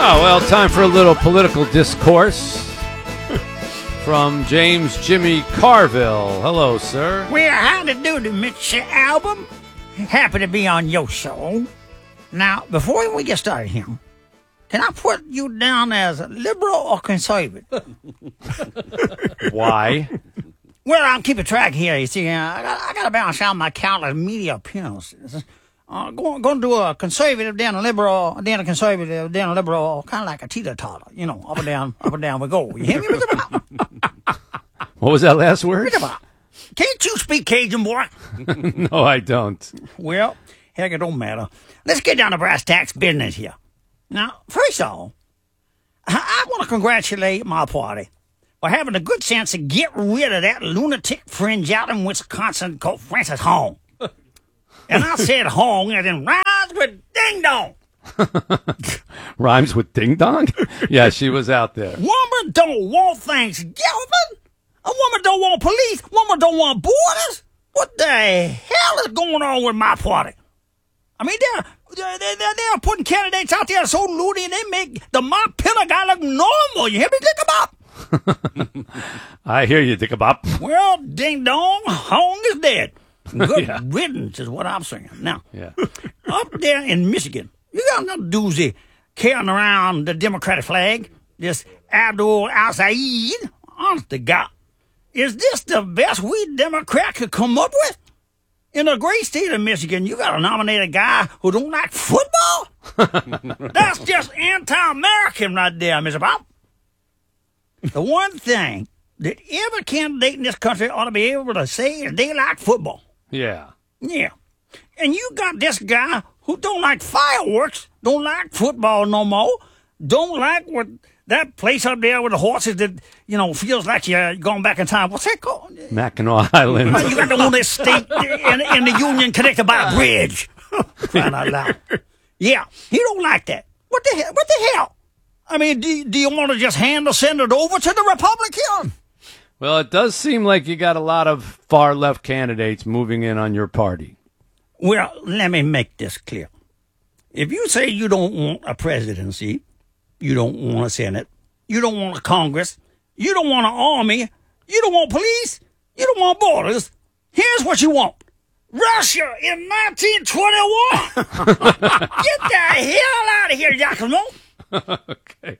Oh, well, time for a little political discourse from James Jimmy Carville. Hello, sir. Well, how to do, Mr. Album? Happy to be on your show. Now, before we get started here, can I put you down as liberal or conservative? Why? Well, I'm keeping track here. You see, I got to balance out my countless media appearances. Going to do a conservative, then a liberal, then a conservative, then a liberal, kind of like a teeter-totter. You know, up and down we go. You hear me, Mr. Bob? What was that last word? Mr. Bob, can't you speak Cajun, boy? No, I don't. Well, heck, it don't matter. Let's get down to brass tacks business here. Now, first of all, I want to congratulate my party for having the good sense to get rid of that lunatic fringe out in Wisconsin called Frances Hong. And I said Hong as in rhymes with ding dong. Rhymes with ding dong? Yeah, she was out there. Woman don't want Thanksgiving. A woman don't want police. Woman don't want borders. What the hell is going on with my party? I mean, they're putting candidates out there so loony and they make the mock pillar guy look normal. You hear me, Dick Bop? I hear you, Dick Bop. Well, ding dong, Hong is dead. Good Yeah. riddance is what I'm saying. Now, Yeah. up there in Michigan, you got another doozy carrying around the Democratic flag. This Abdul Al-Said. Honest to God. Is this the best we Democrat could come up with? In the great state of Michigan, you got to nominate a guy who don't like football? That's just anti-American right there, Mr. Bob. The one thing that every candidate in this country ought to be able to say is they like football. Yeah. Yeah. And you got this guy who don't like fireworks, don't like football no more, don't like what that place up there with the horses that, you know, feels like you're going back in time. What's that called? Mackinac Island. You got the one that state in the Union connected by a bridge. Crying out loud. Yeah, he don't like that. What the hell? I mean, do you want to just hand the Senate over to the Republican? Well, it does seem like you got a lot of far-left candidates moving in on your party. Well, let me make this clear. If you say you don't want a presidency, you don't want a Senate, you don't want a Congress, you don't want an army, you don't want police, you don't want borders, here's what you want. Russia in 1921! Get the hell out of here, Giacomo! Okay.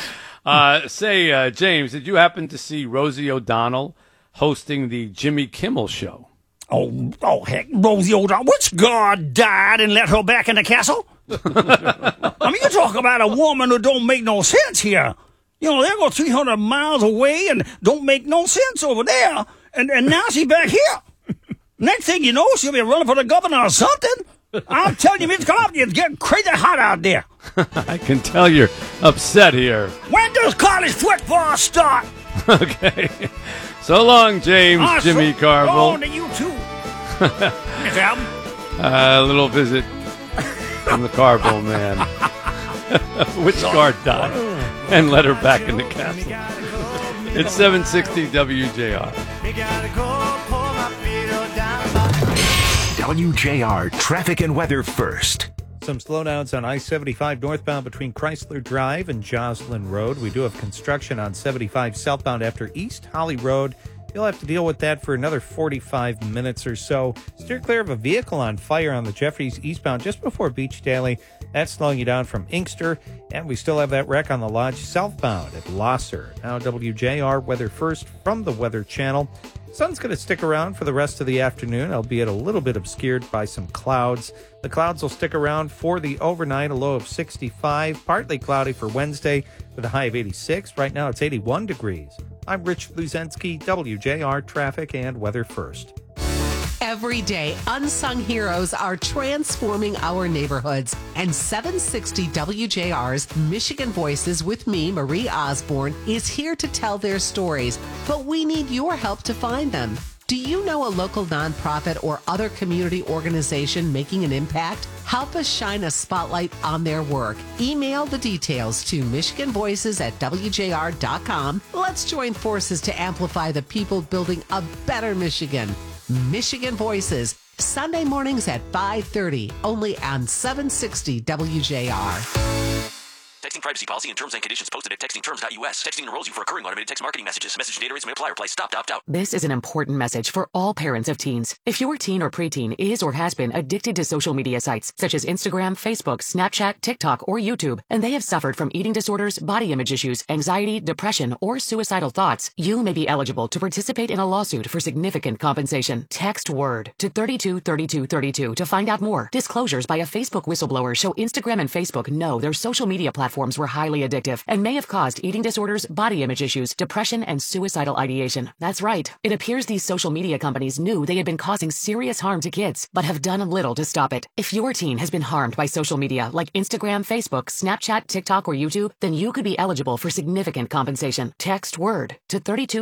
James, did you happen to see Rosie O'Donnell hosting the Jimmy Kimmel Show? Oh, heck, Rosie O'Donnell. Which god died and let her back in the castle? I mean, you talk about a woman who don't make no sense here. You know, they're going 300 miles away and don't make no sense over there. And now she's back here. Next thing you know, she'll be running for the governor or something. I'm telling you, Mr. Columbia, it's getting crazy hot out there. I can tell you're upset here. When does college football start? Okay. So long, James Jimmy Carville. So long to you, too. Mr. Alvin. A little visit from the Carville man. Which guard died and let her back in the castle. It's 760 WJR. WJR traffic and weather first. Some slowdowns on I-75 northbound between Chrysler Drive and Joslyn Road. We do have construction on 75 southbound after East Holly Road. You'll have to deal with that for another 45 minutes or so. Steer clear of a vehicle on fire on the Jeffries eastbound just before Beach Daily. That's slowing you down from Inkster. And we still have that wreck on the Lodge southbound at Losser. Now WJR weather first from the Weather Channel. Sun's going to stick around for the rest of the afternoon, albeit a little bit obscured by some clouds. The clouds will stick around for the overnight, a low of 65. Partly cloudy for Wednesday with a high of 86. Right now it's 81 degrees. I'm Rich Luzensky, WJR Traffic and Weather First. Every day, unsung heroes are transforming our neighborhoods. And 760 WJR's Michigan Voices with me, Marie Osborne, is here to tell their stories. But we need your help to find them. Do you know a local nonprofit or other community organization making an impact? Help us shine a spotlight on their work. Email the details to michiganvoices@wjr.com. Let's join forces to amplify the people building a better Michigan. Michigan Voices, Sunday mornings at 5:30, only on 760 WJR. Texting privacy policy and terms and conditions posted at textingterms.us. Texting enrolls you for recurring automated text marketing messages. Message data rates may apply. Reply stop to opt out. This is an important message for all parents of teens. If your teen or preteen is or has been addicted to social media sites such as Instagram, Facebook, Snapchat, TikTok, or YouTube, and they have suffered from eating disorders, body image issues, anxiety, depression, or suicidal thoughts, you may be eligible to participate in a lawsuit for significant compensation. Text WORD to 323232 to find out more. Disclosures by a Facebook whistleblower show Instagram and Facebook know their social media platforms were highly addictive and may have caused eating disorders, body image issues, depression, and suicidal ideation. That's right. It appears these social media companies knew they had been causing serious harm to kids, but have done little to stop it. If your teen has been harmed by social media like Instagram, Facebook, Snapchat, TikTok, or YouTube, then you could be eligible for significant compensation. Text WORD to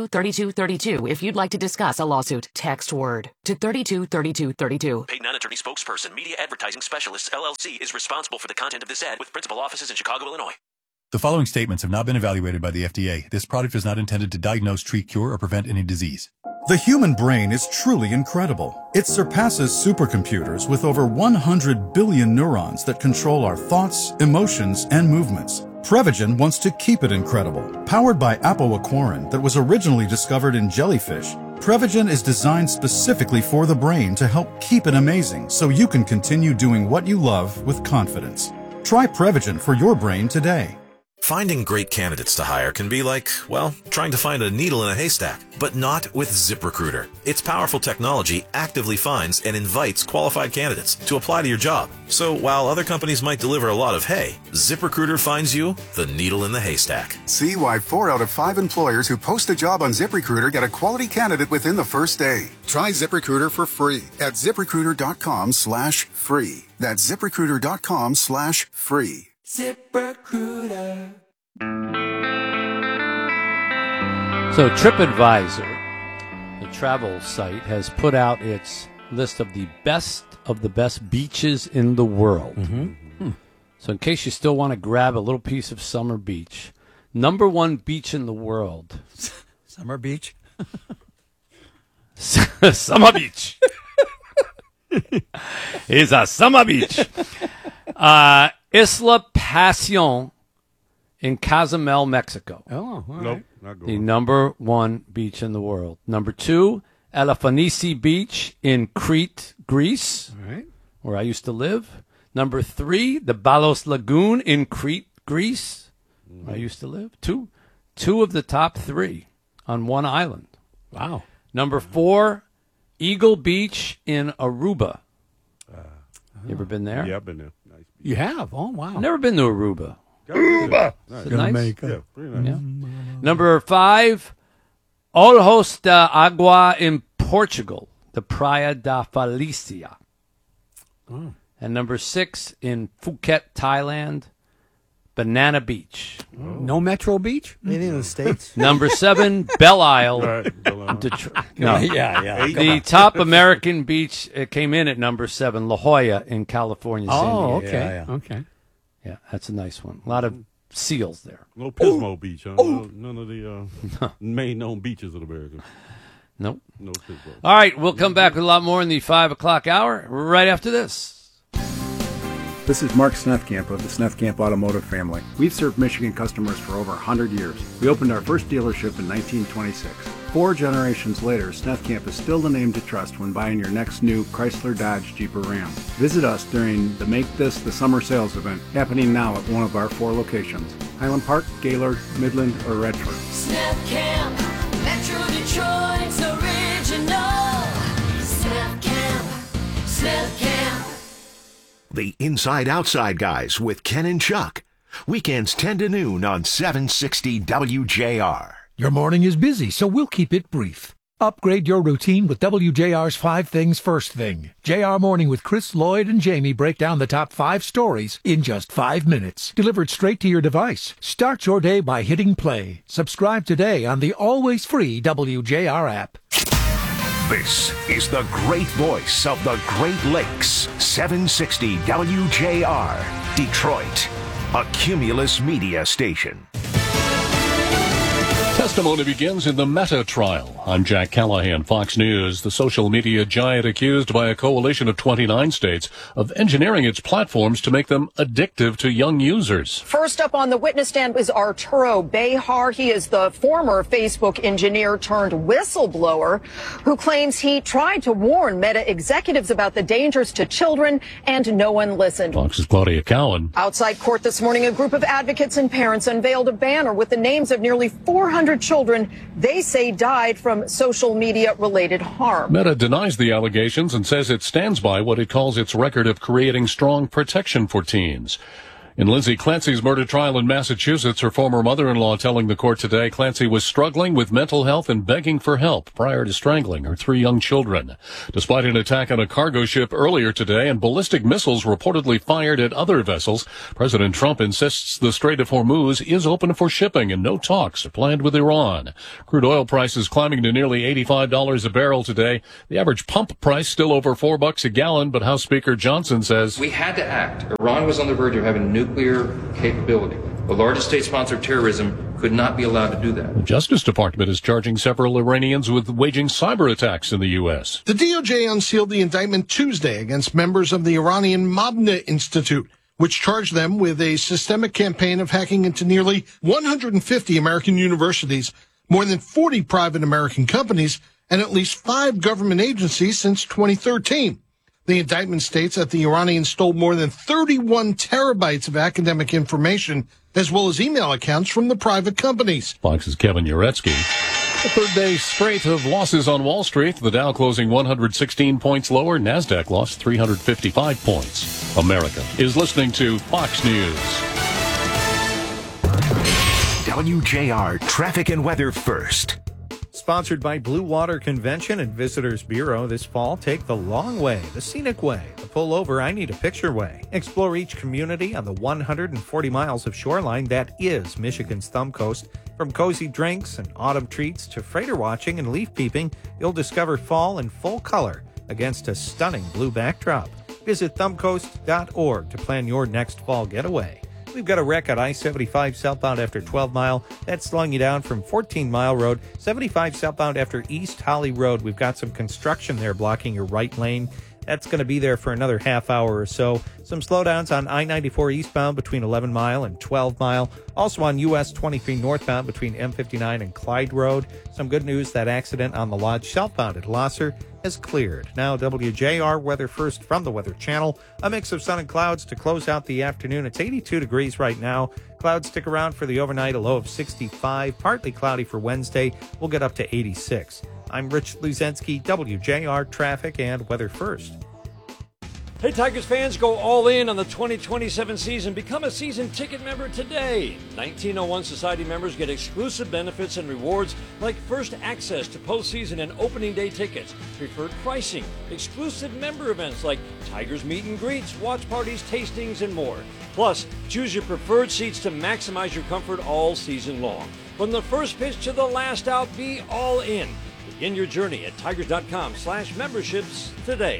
323232 if you'd like to discuss a lawsuit. Text WORD to 323232. Paid non-attorney spokesperson, Media Advertising Specialists, LLC, is responsible for the content of this ad with principal offices in Chicago, Illinois. The following statements have not been evaluated by the FDA. This product is not intended to diagnose, treat, cure, or prevent any disease. The human brain is truly incredible. It surpasses supercomputers with over 100 billion neurons that control our thoughts, emotions, and movements. Prevagen wants to keep it incredible. Powered by apoaquarin that was originally discovered in jellyfish, Prevagen is designed specifically for the brain to help keep it amazing so you can continue doing what you love with confidence. Try Prevagen for your brain today. Finding great candidates to hire can be like, well, trying to find a needle in a haystack, but not with ZipRecruiter. Its powerful technology actively finds and invites qualified candidates to apply to your job. So while other companies might deliver a lot of hay, ZipRecruiter finds you the needle in the haystack. See why 4 out of 5 employers who post a job on ZipRecruiter get a quality candidate within the first day. Try ZipRecruiter for free at ZipRecruiter.com/free. That's ZipRecruiter.com/free. ZipRecruiter. So TripAdvisor, the travel site, has put out its list of the best beaches in the world. So in case you still want to grab a little piece of summer beach, number 1 beach in the world. Summer beach? Summer beach. It's a summer beach. Isla Pasión in Cozumel, Mexico. Oh, all Nope, right. not The going. number 1 beach in the world. Number 2, Elafonisi Beach in Crete, Greece, All right. where I used to live. Number 3, the Balos Lagoon in Crete, Greece, where I used to live. Two of the top 3 on one island. Wow. Number 4, Eagle Beach in Aruba. You ever been there? Yeah, I've been there. Nice. You have? Oh, wow. I've never been to Aruba. Aruba. Is it nice? Yeah, pretty nice. Yeah. Number 5, Olhos da Agua in Portugal, the Praia da Felicia. Oh. And number 6, in Phuket, Thailand, Banana Beach. No Metro Beach? Maybe in the States? Number 7, Belle Isle. Right, Belle Isle. No. Yeah. The top American beach came in at number 7, La Jolla in California. San Oh, Diego. okay. Yeah. Okay. Yeah, that's a nice one. A lot of seals there. No Pismo Beach, huh? None of the main known beaches of America. Nope. No Pismo. All right, we'll come back with a lot more in the 5 o'clock hour right after this. This is Mark Snethkamp of the Snethkamp Automotive family. We've served Michigan customers for over 100 years. We opened our first dealership in 1926. 4 generations later, Snethkamp is still the name to trust when buying your next new Chrysler, Dodge, Jeep, or Ram. Visit us during the Make This the Summer Sales event happening now at one of our 4 locations: Highland Park, Gaylord, Midland, or Redford. Snethkamp, Metro Detroit's original. Snethkamp. The Inside Outside Guys with Ken and Chuck. Weekends 10 to noon on 760 WJR. Your morning is busy, so we'll keep it brief. Upgrade your routine with WJR's 5 Things First Thing. JR Morning with Chris, Lloyd, and Jamie break down the top 5 stories in just 5 minutes. Delivered straight to your device. Start your day by hitting play. Subscribe today on the always free WJR app. This is the great voice of the Great Lakes. 760 WJR. Detroit. A Cumulus Media station. Testimony begins in the Meta trial. I'm Jack Callahan, Fox News. The social media giant accused by a coalition of 29 states of engineering its platforms to make them addictive to young users. First up on the witness stand is Arturo Behar. He is the former Facebook engineer turned whistleblower who claims he tried to warn Meta executives about the dangers to children and no one listened. Fox's Claudia Cowan. Outside court this morning, a group of advocates and parents unveiled a banner with the names of nearly 400 children they say died from social media related harm. Meta denies the allegations and says it stands by what it calls its record of creating strong protection for teens. In Lindsay Clancy's murder trial in Massachusetts, her former mother-in-law telling the court today Clancy was struggling with mental health and begging for help prior to strangling her 3 young children. Despite an attack on a cargo ship earlier today and ballistic missiles reportedly fired at other vessels, President Trump insists the Strait of Hormuz is open for shipping and no talks are planned with Iran. Crude oil prices climbing to nearly $85 a barrel today. The average pump price still over $4 a gallon, but House Speaker Johnson says we had to act. Iran was on the verge of having nuclear capability. The largest state sponsor of terrorism could not be allowed to do that. The Justice Department is charging several Iranians with waging cyber attacks in the U.S. The DOJ unsealed the indictment Tuesday against members of the Iranian Mabna Institute, which charged them with a systemic campaign of hacking into nearly 150 American universities, more than 40 private American companies, and at least 5 government agencies since 2013. The indictment states that the Iranians stole more than 31 terabytes of academic information, as well as email accounts from the private companies. Fox's Kevin Uretsky. The third day straight of losses on Wall Street. The Dow closing 116 points lower. NASDAQ lost 355 points. America is listening to Fox News. WJR Traffic and Weather First. Sponsored by Blue Water Convention and Visitors Bureau this fall. Take the long way, the scenic way, the pull over, I need a picture way. Explore each community on the 140 miles of shoreline that is Michigan's Thumb Coast. From cozy drinks and autumn treats to freighter watching and leaf peeping, you'll discover fall in full color against a stunning blue backdrop. Visit thumbcoast.org to plan your next fall getaway. We've got a wreck at I-75 southbound after 12 Mile. That's slowing you down from 14 Mile Road. 75 southbound after East Holly Road. We've got some construction there blocking your right lane. That's going to be there for another half hour or so. Some slowdowns on I-94 eastbound between 11 Mile and 12 Mile. Also on US 23 northbound between M59 and Clyde Road. Some good news, that accident on the Lodge southbound at Losser has cleared. Now WJR weather first from the Weather Channel. A mix of sun and clouds to close out the afternoon. It's 82 degrees right now. Clouds stick around for the overnight, a low of 65. Partly cloudy for Wednesday. We'll get up to 86. I'm Rich Luzensky, WJR Traffic and Weather First. Hey, Tigers fans, go all in on the 2027 season. Become a season ticket member today. 1901 Society members get exclusive benefits and rewards like first access to postseason and opening day tickets, preferred pricing, exclusive member events like Tigers meet and greets, watch parties, tastings, and more. Plus, choose your preferred seats to maximize your comfort all season long. From the first pitch to the last out, be all in. Begin your journey at tigers.com/memberships today.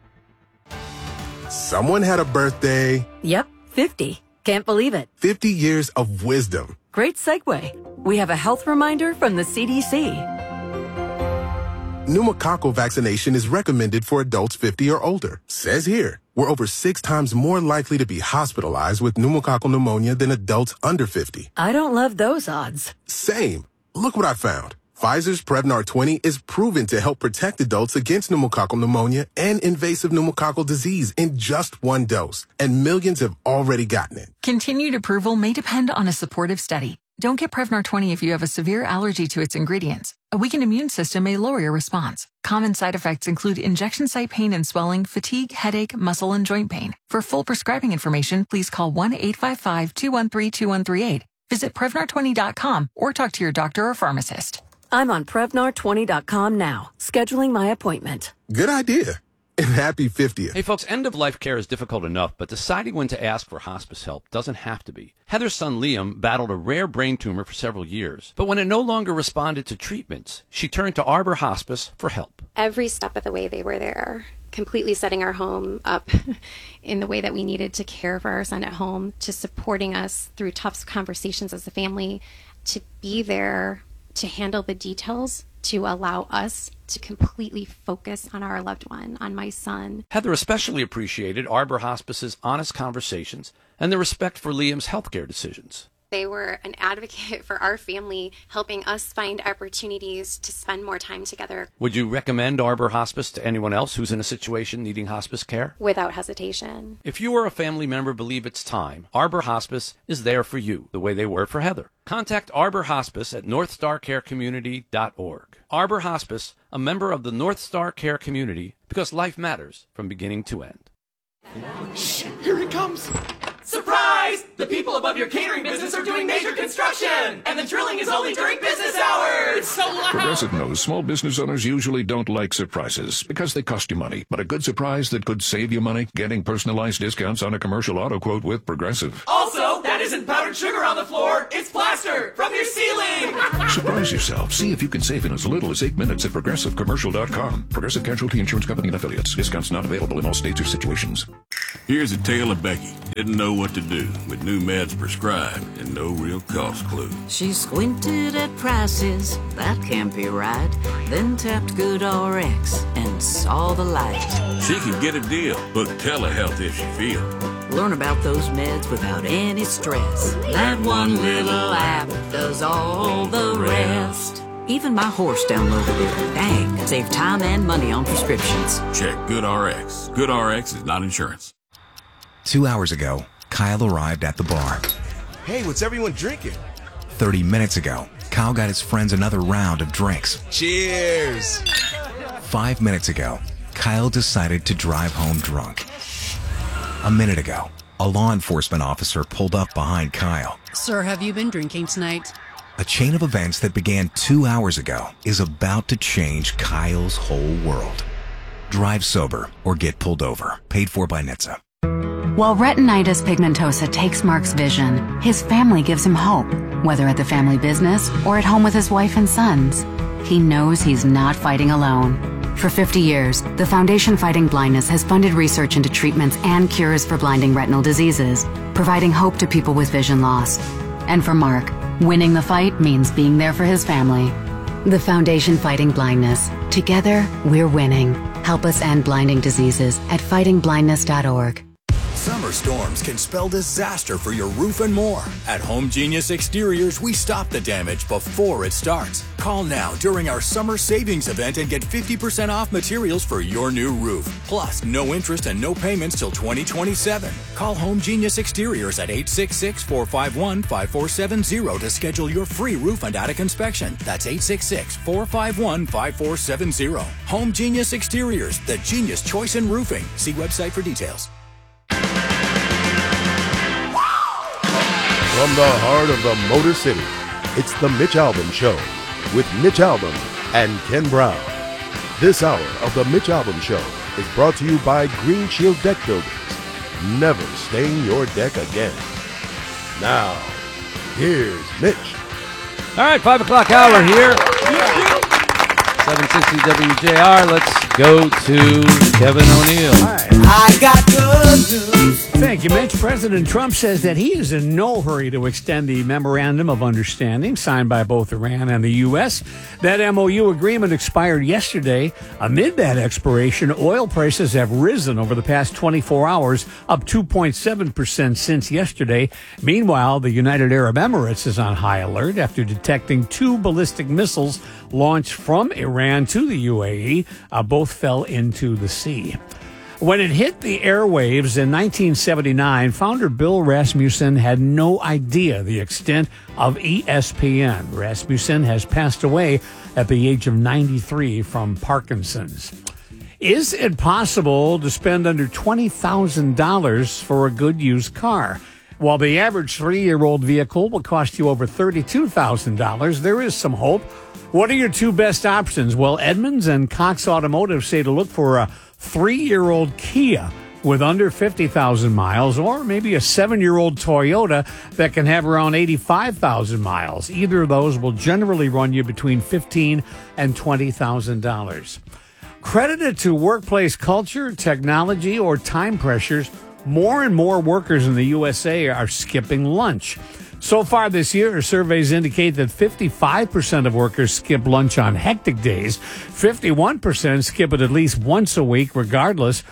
Someone had a birthday. Yep, 50. Can't believe it. 50 years of wisdom. Great segue. We have a health reminder from the CDC. Pneumococcal vaccination is recommended for adults 50 or older. Says here, we're over 6 times more likely to be hospitalized with pneumococcal pneumonia than adults under 50. I don't love those odds. Same. Look what I found. Pfizer's Prevnar 20 is proven to help protect adults against pneumococcal pneumonia and invasive pneumococcal disease in just 1 dose, and millions have already gotten it. Continued approval may depend on a supportive study. Don't get Prevnar 20 if you have a severe allergy to its ingredients. A weakened immune system may lower your response. Common side effects include injection site pain and swelling, fatigue, headache, muscle, and joint pain. For full prescribing information, please call 1-855-213-2138. Visit Prevnar20.com or talk to your doctor or pharmacist. I'm on Prevnar20.com now, scheduling my appointment. Good idea. And happy 50th. Hey folks, end-of-life care is difficult enough, but deciding when to ask for hospice help doesn't have to be. Heather's son Liam battled a rare brain tumor for several years, but when it no longer responded to treatments, she turned to Arbor Hospice for help. Every step of the way they were there, completely setting our home up in the way that we needed to care for our son at home, to supporting us through tough conversations as a family, to be there to handle the details to allow us to completely focus on our loved one, on my son. Heather especially appreciated Arbor Hospice's honest conversations and the respect for Liam's healthcare decisions. They were an advocate for our family, helping us find opportunities to spend more time together. Would you recommend Arbor Hospice to anyone else who's in a situation needing hospice care? Without hesitation. If you or a family member believe it's time, Arbor Hospice is there for you, the way they were for Heather. Contact Arbor Hospice at northstarcarecommunity.org. Arbor Hospice, a member of the North Star Care community, because life matters from beginning to end. Shh, here he comes. Surprise! The people above your catering business are doing major construction, and the drilling is only during business hours. It's so loud. Progressive knows small business owners usually don't like surprises because they cost you money. But a good surprise that could save you money, getting personalized discounts on a commercial auto quote with Progressive. Also, that isn't powdered sugar on the floor. It's plaster from your ceiling. Surprise yourself. See if you can save in as little as 8 minutes at ProgressiveCommercial.com. Progressive Casualty Insurance Company and Affiliates. Discounts not available in all states or situations. Here's a tale of Becky. Didn't know what to do with new meds prescribed and no real cost clue. She squinted at prices, that can't be right. Then tapped GoodRx and saw the light. She can get a deal, book telehealth if she feels. Learn about those meds without any stress. That one little app does all the rest. Even my horse downloaded it. Dang, save time and money on prescriptions. Check GoodRx. GoodRx is not insurance. 2 hours ago, Kyle arrived at the bar. Hey, what's everyone drinking? 30 minutes ago, Kyle got his friends another round of drinks. Cheers! 5 minutes ago, Kyle decided to drive home drunk. A minute ago, a law enforcement officer pulled up behind Kyle. Sir, have you been drinking tonight? A chain of events that began 2 hours ago is about to change Kyle's whole world. Drive sober or get pulled over. Paid for by NHTSA. While retinitis pigmentosa takes Mark's vision, his family gives him hope, whether at the family business or at home with his wife and sons. He knows he's not fighting alone. For 50 years, the Foundation Fighting Blindness has funded research into treatments and cures for blinding retinal diseases, providing hope to people with vision loss. And for Mark, winning the fight means being there for his family. The Foundation Fighting Blindness. Together, we're winning. Help us end blinding diseases at fightingblindness.org. Summer storms can spell disaster for your roof and more. At Home Genius Exteriors, we stop the damage before it starts. Call now during our summer savings event and get 50% off materials for your new roof. Plus, no interest and no payments till 2027. Call Home Genius Exteriors at 866-451-5470 to schedule your free roof and attic inspection. That's 866-451-5470. Home Genius Exteriors, the genius choice in roofing. See website for details. From the heart of the Motor City, it's the Mitch Albom Show with Mitch Albom and Ken Brown. This hour of the Mitch Albom Show is brought to you by Green Shield Deck Builders. Never stain your deck again. Now, here's Mitch. All right, 5 o'clock hour here. 760 WJR. Let's go to Kevin O'Neill. I got good news. Thank you, Mitch. President Trump says that he is in no hurry to extend the memorandum of understanding signed by both Iran and the U.S. That MOU agreement expired yesterday. Amid that expiration, oil prices have risen over the past 24 hours, up 2.7% since yesterday. Meanwhile, the United Arab Emirates is on high alert after detecting 2 ballistic missiles launched from Iran to the UAE. Both fell into the sea. When it hit the airwaves in 1979, founder Bill Rasmussen had no idea the extent of ESPN. Rasmussen has passed away at the age of 93 from Parkinson's. Is it possible to spend under $20,000 for a good used car? While the average 3-year-old vehicle will cost you over $32,000, there is some hope. What are your 2 best options? Well, Edmunds and Cox Automotive say to look for a 3-year-old Kia with under 50,000 miles, or maybe a 7-year-old Toyota that can have around 85,000 miles. Either of those will generally run you between $15,000 and $20,000. Credited to workplace culture, technology, or time pressures, more and more workers in the USA are skipping lunch. So far this year, surveys indicate that 55% of workers skip lunch on hectic days. 51% skip it at least once a week, regardless.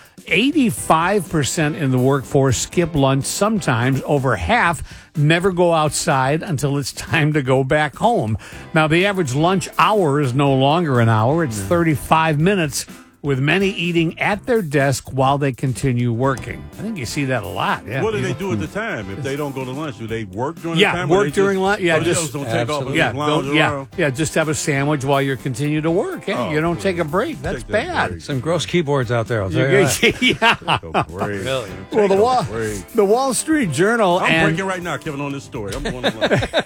85% in the workforce skip lunch sometimes. Over half never go outside until it's time to go back home. Now, the average lunch hour is no longer an hour. It's 35 minutes, with many eating at their desk while they continue working. I think you see that a lot. Yeah. What do they do at the time if they don't go to lunch? Do they work during the time? Yeah, work during lunch. Yeah, just don't take off and lounge around? Yeah, just have a sandwich while you continue to work. Yeah, you don't take a break. That's bad. Some gross keyboards out there, I'll tell you that. Yeah. Really? Well, the Wall Street Journal I'm breaking right now, Kevin, on this story. I'm going to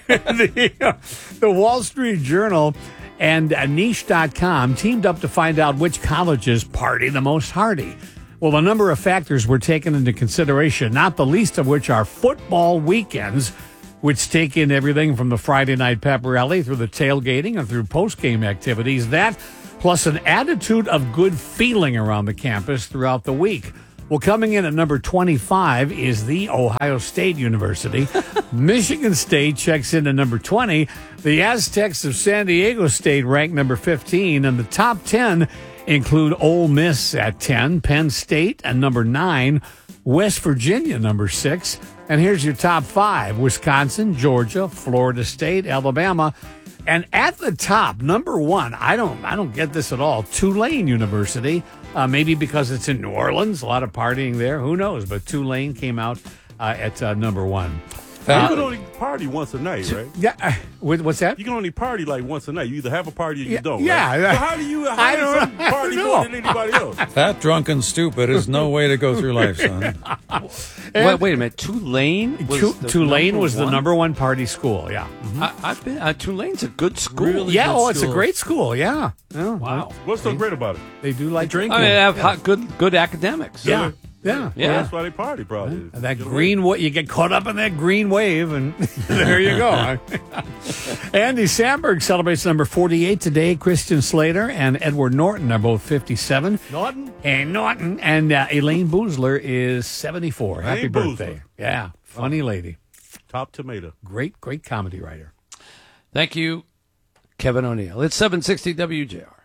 the Wall Street Journal and Niche.com teamed up to find out which colleges party the most hardy. Well, a number of factors were taken into consideration, not the least of which are football weekends, which take in everything from the Friday night pep rally through the tailgating and through post-game activities. That, plus an attitude of good feeling around the campus throughout the week. Well, coming in at number 25 is The Ohio State University. Michigan State checks in at number 20. The Aztecs of San Diego State rank number 15. And the top 10 include Ole Miss at 10, Penn State at number 9, West Virginia number 6. And here's your top 5: Wisconsin, Georgia, Florida State, Alabama. And at the top, number 1, I don't get this at all, Tulane University. Maybe because it's in New Orleans, a lot of partying there. Who knows? But Tulane came out at number 1. You can only party once a night, right? Yeah. What's that? You can only party like once a night. You either have a party or you don't. Yeah. Right? So how do you party more than anybody else? Fat, drunk, and stupid is no way to go through life, son. Wait a minute. Tulane was the number 1 party school. Yeah. Mm-hmm. I've been. Tulane's a good school. Really good it's a great school. Yeah. Wow. What's so great about it? They do like drinking. I mean, they have good academics. Yeah. Well, that's why they party, probably. And that you get caught up in that green wave, and there you go. Andy Samberg celebrates number 48 today. Christian Slater and Edward Norton are both 57. Norton? And Elaine Boozler is 74. Happy birthday. Boozler. Yeah, funny lady. Top tomato. Great comedy writer. Thank you, Kevin O'Neill. It's 760 WJR.